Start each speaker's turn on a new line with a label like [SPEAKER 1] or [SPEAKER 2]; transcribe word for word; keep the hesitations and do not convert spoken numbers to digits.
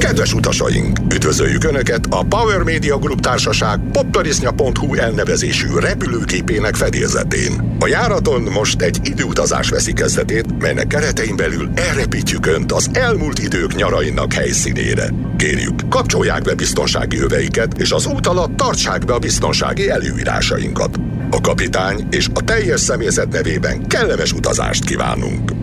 [SPEAKER 1] Kedves utasaink, üdvözöljük Önöket a Power Media Group társaság poptarisznya pont hu elnevezésű repülőgépének fedélzetén. A járaton most egy időutazás veszi kezdetét, melynek keretein belül elrepítjük Önt az elmúlt idők nyarainak helyszínére. Kérjük, kapcsolják be biztonsági öveiket, és az út alatt tartsák be a biztonsági előírásainkat. A kapitány és a teljes személyzet nevében kellemes utazást kívánunk.